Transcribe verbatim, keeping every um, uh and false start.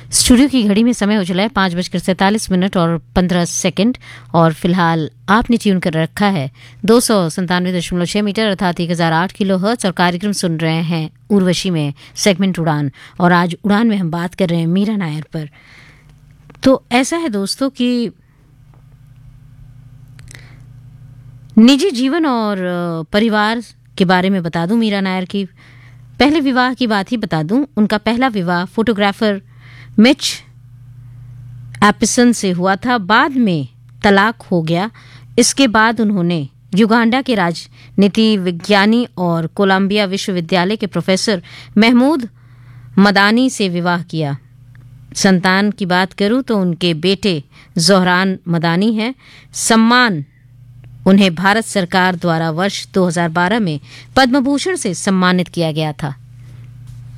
Studio की घड़ी में समय हो चला है पाँच बजकर सैंतालीस मिनट और पंद्रह सेकंड और फिलहाल आपने ट्यून कर रखा है दो सौ संतानवे दशमलव छह मीटर अर्थात एक हजार आठ किलो हर्ट्ज और कार्यक्रम सुन रहे हैं उर्वशी में सेगमेंट उड़ान। और आज उड़ान में हम बात कर रहे हैं मीरा नायर पर। तो ऐसा है दोस्तों कि निजी जीवन और परिवार के बारे में बता दूं मीरा नायर की पहले विवाह की बात ही बता दूं। उनका पहला विवाह फोटोग्राफर मिच एपिसन से हुआ था, बाद में तलाक हो गया। इसके बाद उन्होंने युगांडा के राजनीति विज्ञानी और कोलंबिया विश्वविद्यालय के प्रोफेसर महमूद मदानी से विवाह किया। संतान की बात करूं तो उनके बेटे जोहरान मदानी हैं। सम्मान उन्हें भारत सरकार द्वारा वर्ष दो हज़ार बारह में पद्म भूषण से सम्मानित किया गया था।